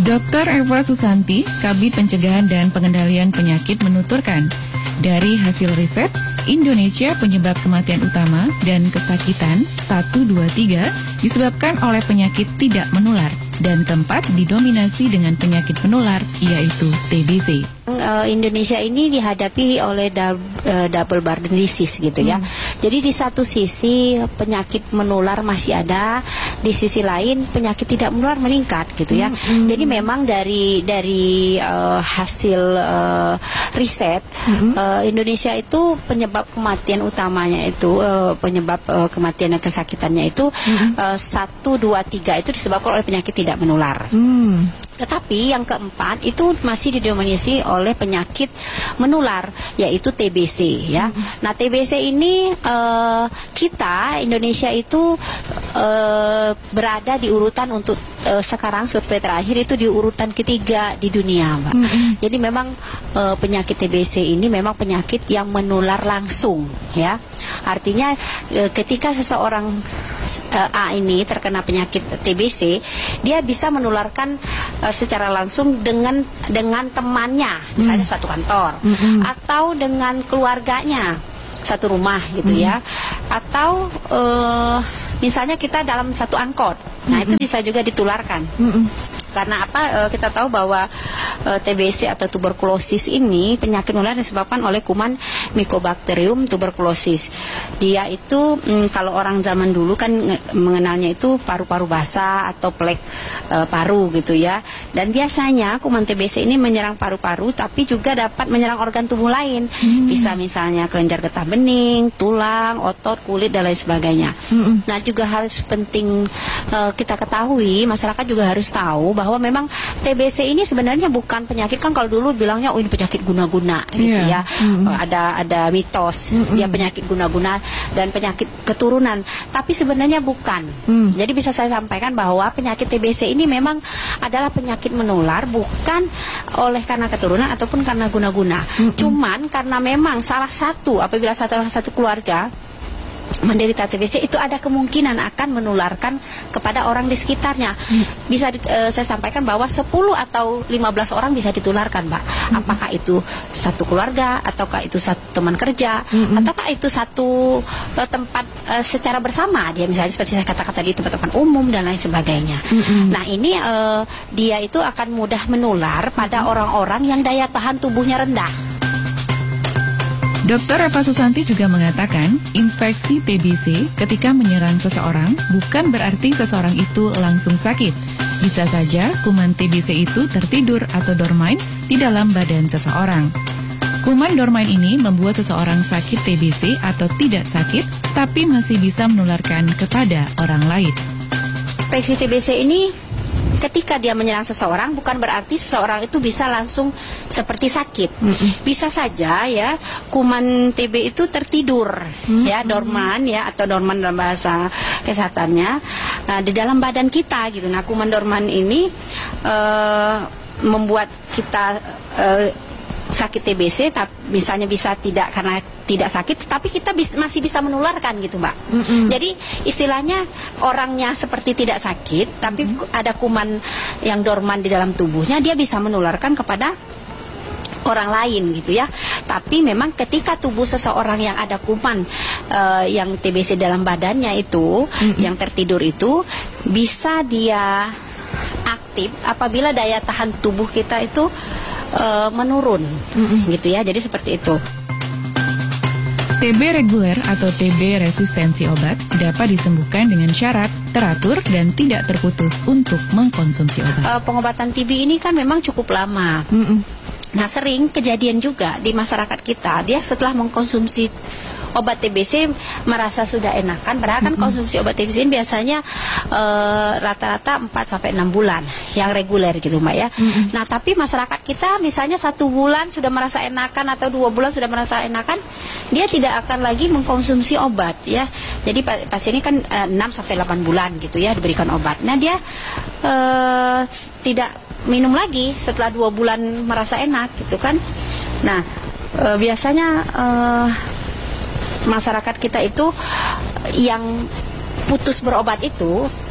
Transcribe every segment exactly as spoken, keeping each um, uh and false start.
dokter Eva Susanti, Kabid Pencegahan dan Pengendalian Penyakit menuturkan, dari hasil riset, Indonesia penyebab kematian utama dan kesakitan satu, dua, tiga disebabkan oleh penyakit tidak menular, dan keempat didominasi dengan penyakit menular, yaitu T B C. Indonesia ini dihadapi oleh double burden disease gitu ya. Hmm. Jadi di satu sisi penyakit menular masih ada, di sisi lain penyakit tidak menular meningkat gitu ya. Hmm. Jadi memang dari dari uh, hasil uh, riset hmm. uh, Indonesia itu penyebab kematian utamanya itu uh, penyebab uh, kematian dan kesakitannya itu hmm. uh, satu, dua, tiga itu disebabkan oleh penyakit tidak menular. Hmm. Tetapi yang keempat itu masih didominasi oleh penyakit menular, yaitu T B C ya. Mm-hmm. Nah, T B C ini uh, kita Indonesia itu uh, berada di urutan untuk uh, sekarang survei terakhir itu di urutan ketiga di dunia, Mbak. Mm-hmm. Jadi memang uh, penyakit T B C ini memang penyakit yang menular langsung ya. Artinya uh, ketika seseorang uh, A ini terkena penyakit T B C, dia bisa menularkan uh, secara langsung dengan dengan temannya, misalnya hmm. satu kantor, hmm. atau dengan keluarganya satu rumah gitu hmm. ya, atau uh, misalnya kita dalam satu angkot, nah hmm. itu bisa juga ditularkan. Hmm. Karena apa? E, kita tahu bahwa e, T B C atau tuberkulosis ini penyakit menular disebabkan oleh kuman Mycobacterium tuberculosis. Dia itu mm, kalau orang zaman dulu kan mengenalnya itu paru-paru basah atau plek e, paru gitu ya. Dan biasanya kuman T B C ini menyerang paru-paru, tapi juga dapat menyerang organ tubuh lain. Hmm. Bisa misalnya kelenjar getah bening, tulang, otot, kulit dan lain sebagainya. Hmm. Nah, juga harus penting e, kita ketahui, masyarakat juga harus tahu bahwa bahwa memang T B C ini sebenarnya bukan penyakit, kan kalau dulu bilangnya oh ini penyakit guna-guna gitu yeah. ya. Mm-hmm. Ada ada mitos mm-hmm. dia penyakit guna-guna dan penyakit keturunan, tapi sebenarnya bukan. Mm. Jadi bisa saya sampaikan bahwa penyakit T B C ini memang adalah penyakit menular bukan oleh karena keturunan ataupun karena guna-guna. Mm-hmm. Cuman karena memang salah satu apabila salah satu keluarga menderita T B C itu ada kemungkinan akan menularkan kepada orang di sekitarnya. Hmm. Bisa e, saya sampaikan bahwa sepuluh atau lima belas orang bisa ditularkan, Mbak. Hmm. Apakah itu satu keluarga, ataukah itu satu teman kerja, hmm. ataukah itu satu e, tempat e, secara bersama, dia misalnya seperti saya katakan tadi tempat-tempat umum dan lain sebagainya. Hmm. Nah, ini e, dia itu akan mudah menular pada orang-orang hmm. yang daya tahan tubuhnya rendah. dokter Eva Susanti juga mengatakan, infeksi T B C ketika menyerang seseorang bukan berarti seseorang itu langsung sakit. Bisa saja kuman T B C itu tertidur atau dormant di dalam badan seseorang. Kuman dormant ini membuat seseorang sakit T B C atau tidak sakit, tapi masih bisa menularkan kepada orang lain. Infeksi T B C ini ketika dia menyerang seseorang bukan berarti seseorang itu bisa langsung seperti sakit. Mm-hmm. Bisa saja ya kuman T B itu tertidur mm-hmm. ya dorman ya atau dorman dalam bahasa kesehatannya uh, di dalam badan kita gitu. Nah, kuman dorman ini uh, membuat kita uh, sakit T B C, tapi misalnya bisa tidak karena tidak sakit, tapi kita bis, masih bisa menularkan gitu, Mbak. Mm-hmm. Jadi istilahnya orangnya seperti tidak sakit, tapi mm-hmm. ada kuman yang dorman di dalam tubuhnya, dia bisa menularkan kepada orang lain gitu ya. Tapi memang ketika tubuh seseorang yang ada kuman uh, yang T B C dalam badannya itu, mm-hmm. yang tertidur itu, bisa dia aktif apabila daya tahan tubuh kita itu Uh, menurun, mm-hmm. gitu ya. Jadi seperti itu. T B reguler atau T B resistensi obat dapat disembuhkan dengan syarat teratur dan tidak terputus untuk mengkonsumsi obat. Uh, pengobatan T B ini kan memang cukup lama. Mm-hmm. Nah, sering kejadian juga di masyarakat kita, dia setelah mengkonsumsi obat T B C merasa sudah enakan, padahal kan mm-hmm. konsumsi obat T B C biasanya e, rata-rata empat sampai enam bulan yang reguler gitu, Mbak ya. Mm-hmm. Nah, tapi masyarakat kita misalnya satu bulan sudah merasa enakan atau dua bulan sudah merasa enakan, dia tidak akan lagi mengkonsumsi obat ya. Jadi pasien ini kan e, enam sampai delapan bulan gitu ya diberikan obat. Nah, dia e, tidak minum lagi setelah dua bulan merasa enak gitu kan. Nah, e, biasanya e, masyarakat kita itu yang putus berobat itu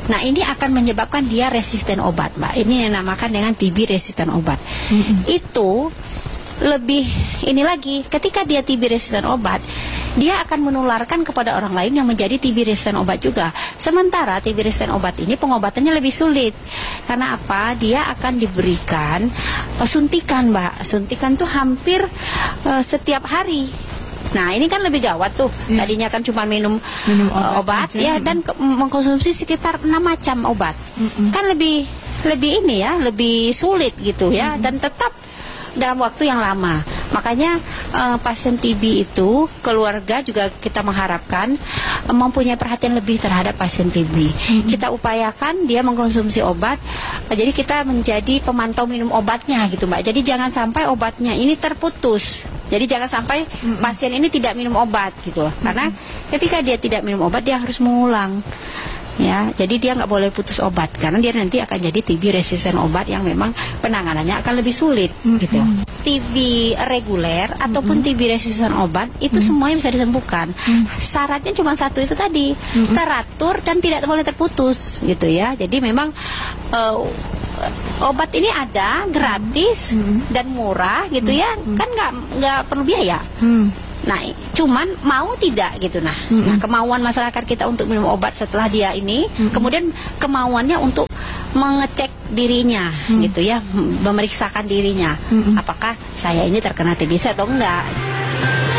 Nah, ini akan menyebabkan dia resisten obat, Mbak. Ini yang dinamakan dengan T B resisten obat. Mm-hmm. Itu lebih ini lagi, ketika dia T B resisten obat, dia akan menularkan kepada orang lain yang menjadi T B resisten obat juga. Sementara T B resisten obat ini pengobatannya lebih sulit. Karena apa? Dia akan diberikan uh, suntikan, Mbak. Suntikan tuh hampir uh, setiap hari. Nah, ini kan lebih gawat tuh. Yeah. Tadinya kan cuma minum, minum obat, uh, obat ya, dan ke, mengkonsumsi sekitar enam macam obat. Mm-mm. Kan lebih lebih ini ya, lebih sulit gitu ya. Mm-mm. Dan tetap dalam waktu yang lama. Makanya uh, pasien T B itu, keluarga juga kita mengharapkan uh, mempunyai perhatian lebih terhadap pasien T B. Mm-hmm. Kita upayakan dia mengkonsumsi obat. Uh, jadi kita menjadi pemantau minum obatnya gitu, Mbak. Jadi jangan sampai obatnya ini terputus. Jadi jangan sampai mm-hmm. pasien ini tidak minum obat gitu. Mm-hmm. Karena ketika dia tidak minum obat, dia harus mengulang. Ya, jadi dia nggak boleh putus obat karena dia nanti akan jadi T B resisten obat yang memang penanganannya akan lebih sulit, mm-hmm. gitu. T B reguler mm-hmm. ataupun T B resisten obat itu mm-hmm. semuanya bisa disembuhkan. Mm-hmm. Syaratnya cuma satu itu tadi, mm-hmm. teratur dan tidak boleh terputus, gitu ya. Jadi memang uh, obat ini ada gratis mm-hmm. dan murah, gitu mm-hmm. ya, kan nggak nggak perlu biaya. Mm-hmm. Nah, cuman mau tidak gitu. Nah, mm-hmm. nah kemauan masyarakat kita untuk minum obat setelah dia ini, mm-hmm. kemudian kemauannya untuk mengecek dirinya, mm-hmm. gitu ya, memeriksakan dirinya, mm-hmm. apakah saya ini terkena T B C atau enggak.